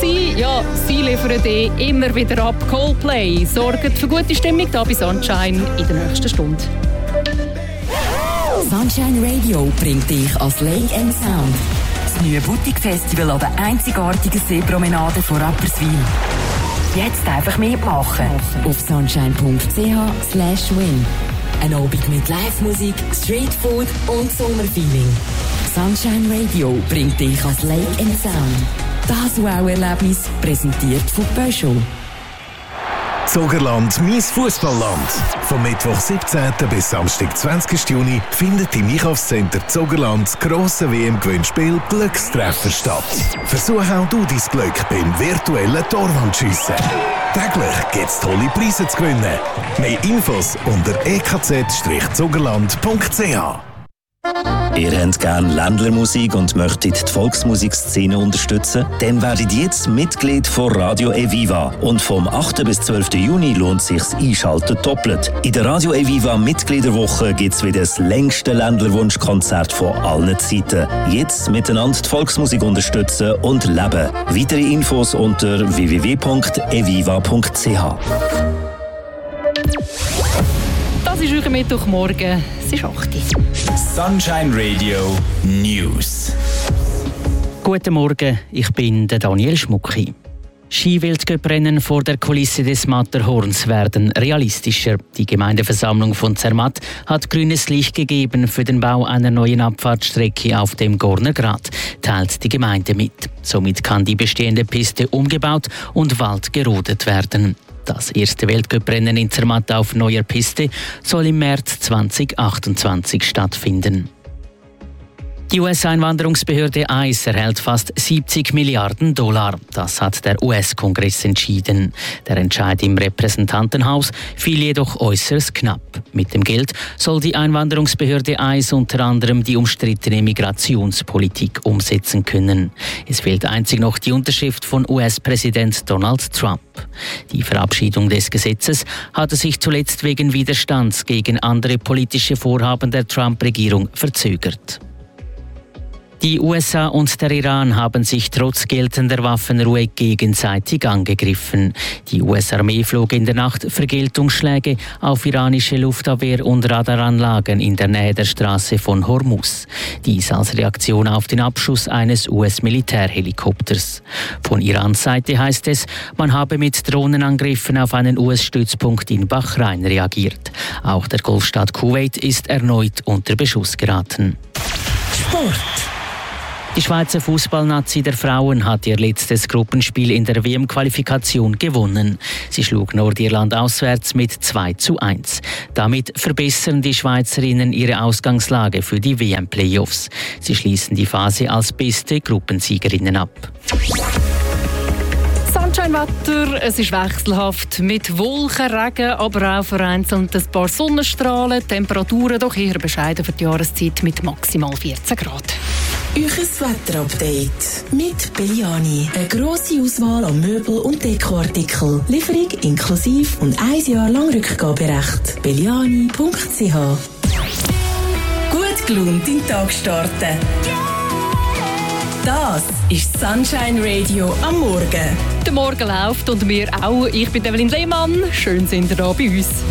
gewesen. Ja, sie liefern immer wieder ab. Coldplay sorgt für gute Stimmung hier bei Sunshine in der nächsten Stunde. Sunshine Radio bringt dich als Lake & Sound. Das neue Boutique-Festival an der einzigartigen Seepromenade von Rapperswil. Jetzt einfach mitmachen. Auf sunshine.ch/win. Ein Abend mit Live-Musik, Streetfood und Sommerfeeling. Sunshine Radio bringt dich als Lake & Sound. Das Wow-Erlebnis präsentiert von Peugeot. Zogerland, mein Fußballland. Vom Mittwoch 17. bis Samstag 20. Juni findet im Einkaufscenter Zogerland das grosse WM-Gewinnspiel Glückstreffer statt. Versuch auch du dein Glück beim virtuellen Torwandschiessen. Täglich gibt es tolle Preise zu gewinnen. Mehr Infos unter ekz-zogerland.ch. Ihr habt gerne Ländlermusik und möchtet die Volksmusikszene unterstützen? Dann werdet jetzt Mitglied von Radio Eviva. Und vom 8. bis 12. Juni lohnt sich's Einschalten doppelt. In der Radio Eviva Mitgliederwoche gibt's wieder das längste Ländlerwunschkonzert von allen Zeiten. Jetzt miteinander die Volksmusik unterstützen und leben. Weitere Infos unter www.eviva.ch. Das ist euer Mittwochmorgen. Es ist 8 Uhr. Sunshine Radio News. Guten Morgen, ich bin der Daniel Schmucki. Skiweltcuprennen vor der Kulisse des Matterhorns werden realistischer. Die Gemeindeversammlung von Zermatt hat grünes Licht gegeben für den Bau einer neuen Abfahrtsstrecke auf dem Gorner Grat, teilt die Gemeinde mit. Somit kann die bestehende Piste umgebaut und Wald gerodet werden. Das erste Weltcuprennen in Zermatt auf neuer Piste soll im März 2028 stattfinden. Die US-Einwanderungsbehörde ICE erhält fast $70 Milliarden. Das hat der US-Kongress entschieden. Der Entscheid im Repräsentantenhaus fiel jedoch äußerst knapp. Mit dem Geld soll die Einwanderungsbehörde ICE unter anderem die umstrittene Migrationspolitik umsetzen können. Es fehlt einzig noch die Unterschrift von US-Präsident Donald Trump. Die Verabschiedung des Gesetzes hatte sich zuletzt wegen Widerstands gegen andere politische Vorhaben der Trump-Regierung verzögert. Die USA und der Iran haben sich trotz geltender Waffenruhe gegenseitig angegriffen. Die US-Armee flog in der Nacht Vergeltungsschläge auf iranische Luftabwehr- und Radaranlagen in der Nähe der Straße von Hormuz. Dies als Reaktion auf den Abschuss eines US-Militärhelikopters. Von Irans Seite heißt es, man habe mit Drohnenangriffen auf einen US-Stützpunkt in Bahrain reagiert. Auch der Golfstaat Kuwait ist erneut unter Beschuss geraten. Sport. Die Schweizer Fußballnazi der Frauen hat ihr letztes Gruppenspiel in der WM-Qualifikation gewonnen. Sie schlug Nordirland auswärts mit 2:1. Damit verbessern die Schweizerinnen ihre Ausgangslage für die WM-Playoffs. Sie schließen die Phase als beste Gruppensiegerinnen ab. Sunshine-Wetter, es ist wechselhaft mit Wolken, Regen, aber auch vereinzelt ein paar Sonnenstrahlen. Temperaturen doch eher bescheiden für die Jahreszeit mit maximal 14 Grad. Euches Wetterupdate mit Belliani. Eine grosse Auswahl an Möbel- und Dekoartikel. Lieferung inklusive und 1 Jahr lang Rückgaberecht. Belliani.ch. Gut gelaunt in den Tag starten. Das ist Sunshine Radio am Morgen. Der Morgen läuft und wir auch. Ich bin Evelyn Lehmann. Schön sind ihr da bei uns.